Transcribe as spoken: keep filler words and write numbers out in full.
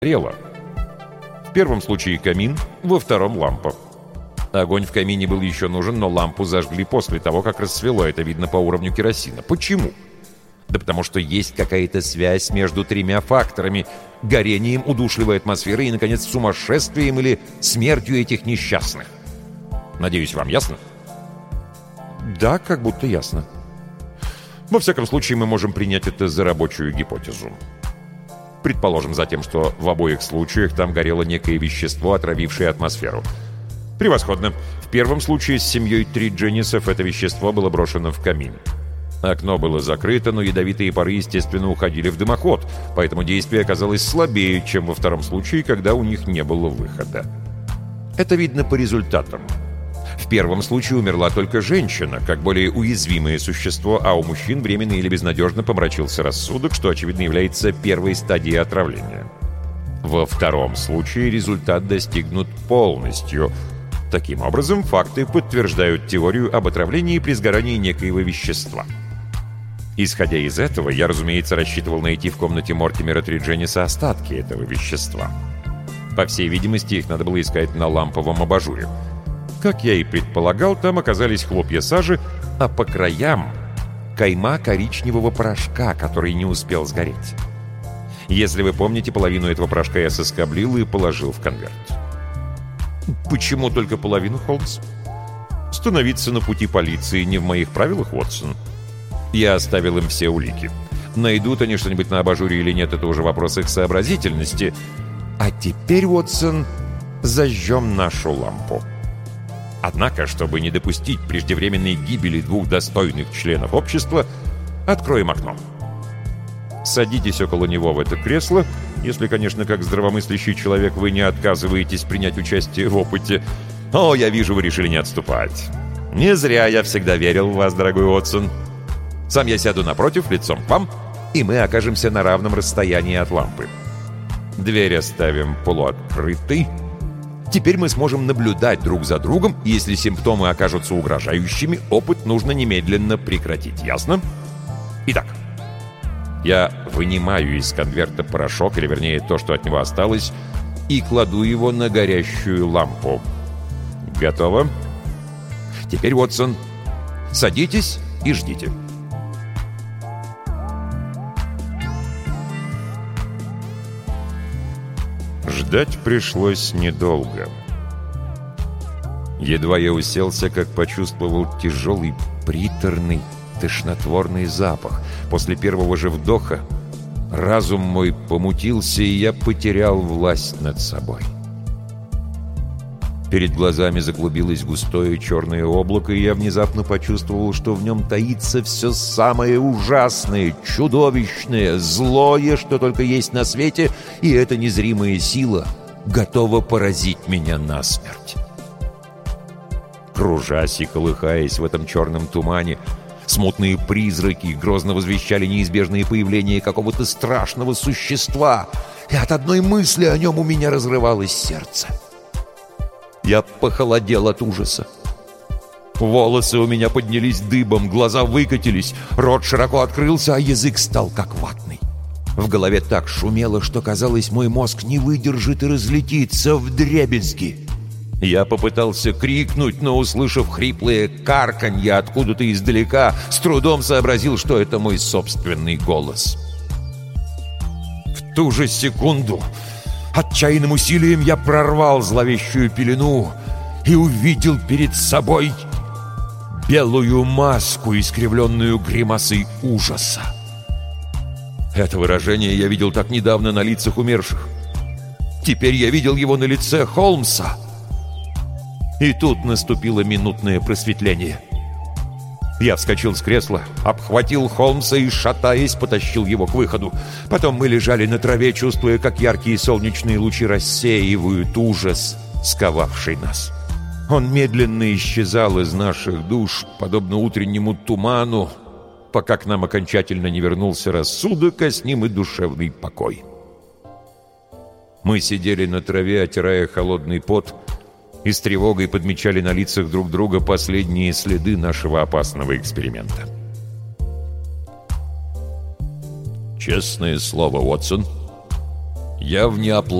горело. В первом случае камин, во втором — лампа. Огонь в камине был еще нужен, но лампу зажгли после того, как рассвело. Это видно по уровню керосина. Почему? Да потому что есть какая-то связь между тремя факторами: горением, удушливой атмосферой и, наконец, сумасшествием или смертью этих несчастных. Надеюсь, вам ясно? Да, как будто ясно. Во всяком случае, мы можем принять это за рабочую гипотезу. Предположим затем, что в обоих случаях там горело некое вещество, отравившее атмосферу. Превосходно. В первом случае с семьей Тридженисов это вещество было брошено в камин. Окно было закрыто, но ядовитые пары, естественно, уходили в дымоход, поэтому действие оказалось слабее, чем во втором случае, когда у них не было выхода. Это видно по результатам. В первом случае умерла только женщина, как более уязвимое существо, а у мужчин временно или безнадежно помрачился рассудок, что, очевидно, является первой стадией отравления. Во втором случае результат достигнут полностью. Таким образом, факты подтверждают теорию об отравлении при сгорании некоего вещества. Исходя из этого, я, разумеется, рассчитывал найти в комнате Мортимера Триджениса остатки этого вещества. По всей видимости, их надо было искать на ламповом абажуре. Как я и предполагал, там оказались хлопья сажи, а по краям — кайма коричневого порошка, который не успел сгореть. Если вы помните, половину этого порошка я соскоблил и положил в конверт. Почему только половину, Холмс? Становиться на пути полиции не в моих правилах, Уотсон. Я оставил им все улики. Найдут они что-нибудь на абажуре или нет, это уже вопрос их сообразительности. А теперь, Уотсон, зажжем нашу лампу. Однако, чтобы не допустить преждевременной гибели двух достойных членов общества, откроем окно. Садитесь около него в это кресло, если, конечно, как здравомыслящий человек вы не отказываетесь принять участие в опыте. О, я вижу, вы решили не отступать. Не зря я всегда верил в вас, дорогой Уотсон. Сам я сяду напротив, лицом к вам, и мы окажемся на равном расстоянии от лампы. Дверь оставим полуоткрытой. Теперь мы сможем наблюдать друг за другом, и если симптомы окажутся угрожающими, опыт нужно немедленно прекратить. Ясно? Итак, я вынимаю из конверта порошок, или вернее то, что от него осталось, и кладу его на горящую лампу. Готово? Теперь, Уотсон, садитесь и ждите. Ждать пришлось недолго. Едва я уселся, как почувствовал тяжелый, приторный, тошнотворный запах. После первого же вдоха разум мой помутился, и я потерял власть над собой. Перед глазами заклубилось густое черное облако, и я внезапно почувствовал, что в нем таится все самое ужасное, чудовищное, злое, что только есть на свете, и эта незримая сила готова поразить меня насмерть. Кружась и колыхаясь в этом черном тумане, смутные призраки грозно возвещали неизбежное появление какого-то страшного существа, и от одной мысли о нем у меня разрывалось сердце. Я похолодел от ужаса. Волосы у меня поднялись дыбом, глаза выкатились, рот широко открылся, а язык стал как ватный. В голове так шумело, что, казалось, мой мозг не выдержит и разлетится вдребезги. Я попытался крикнуть, но, услышав хриплое карканье откуда-то издалека, с трудом сообразил, что это мой собственный голос. В ту же секунду отчаянным усилием я прорвал зловещую пелену и увидел перед собой белую маску, искривленную гримасой ужаса. Это выражение я видел так недавно на лицах умерших. Теперь я видел его на лице Холмса. И тут наступило минутное просветление. Я вскочил с кресла, обхватил Холмса и, шатаясь, потащил его к выходу. Потом мы лежали на траве, чувствуя, как яркие солнечные лучи рассеивают ужас, сковавший нас. Он медленно исчезал из наших душ, подобно утреннему туману, пока к нам окончательно не вернулся рассудок, а с ним и душевный покой. Мы сидели на траве, отирая холодный пот, и с тревогой подмечали на лицах друг друга последние следы нашего опасного эксперимента. «Честное слово, Уотсон, Я в неоплатном